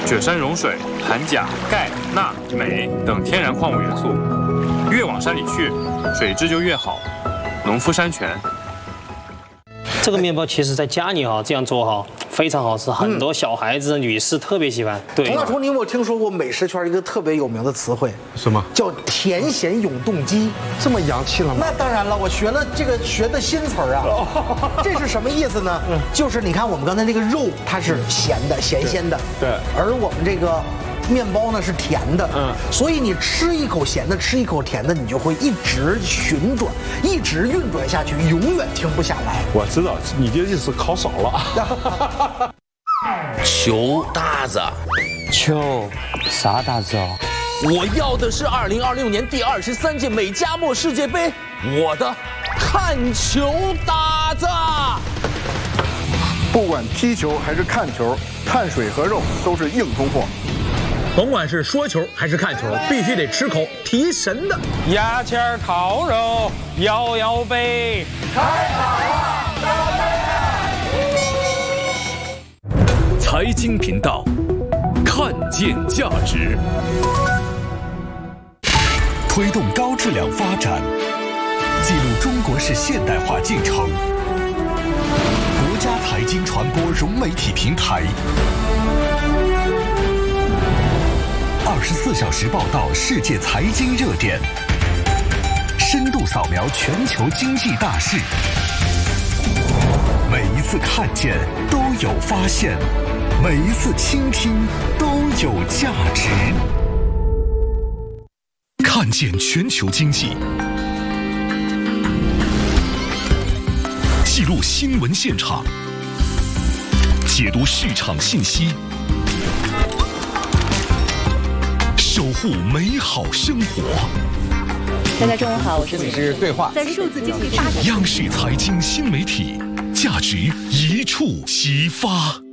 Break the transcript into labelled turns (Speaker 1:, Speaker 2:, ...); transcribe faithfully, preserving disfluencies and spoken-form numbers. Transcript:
Speaker 1: 雪山融水，含钾、钙、钠、镁等天然矿物元素。越往山里去，水质就越好，农夫山泉。
Speaker 2: 这个面包其实在家里哈这样做哈非常好吃，很多小孩子、女士特别喜欢。对，
Speaker 3: 童大厨，你有没有听说过美食圈一个特别有名的词汇？
Speaker 4: 什么？
Speaker 3: 叫甜咸永动机。
Speaker 4: 这么洋气了吗？
Speaker 3: 那当然了，我学了这个学的新词儿啊。这是什么意思呢？就是你看我们刚才那个肉，它是咸的、咸鲜的，
Speaker 4: 对，
Speaker 3: 而我们这个面包呢是甜的，嗯，所以你吃一口咸的，吃一口甜的，你就会一直旋转，一直运转下去，永远停不下来。
Speaker 4: 我知道你的意思烤少了。
Speaker 5: 求大子，
Speaker 2: 求啥大子哦？
Speaker 5: 我要的是二零二六年第二十三届美加墨世界杯，我的看球大子。
Speaker 6: 不管踢球还是看球，碳水和肉都是硬通货。
Speaker 7: 甭管是说球还是看球，必须得吃口提神的。
Speaker 8: 牙签烤肉，摇摇杯，开跑了，准备
Speaker 9: 财经频道，看见价值，
Speaker 10: 推动高质量发展，记录中国式现代化进程。国家财经传播融媒体平台，二十四小时报道世界财经热点，深度扫描全球经济大势。每一次看见都有发现，每一次倾听都有价值。看见全球经济，记录新闻现场，解读市场信息，守护美好生活。
Speaker 11: 大家中午好，我是
Speaker 12: 李是对话，
Speaker 11: 在数字经济发展。
Speaker 10: 央视财经新媒体，价值一触即发。